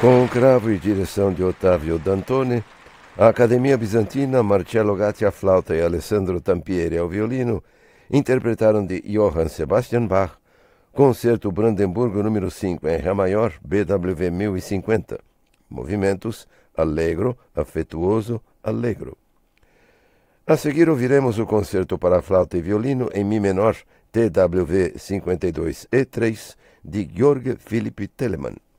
Com cravo e direção de Ottavio Dantone, a Academia Bizantina, Marcello Gatti à flauta e Alessandro Tampieri ao violino interpretaram de Johann Sebastian Bach, Concerto Brandenburgo número 5 em Ré maior, BWV 1050, movimentos allegro, afetuoso, allegro. A seguir ouviremos o Concerto para flauta e violino em Mi menor, TWV 52 E3, de Georg Philipp Telemann.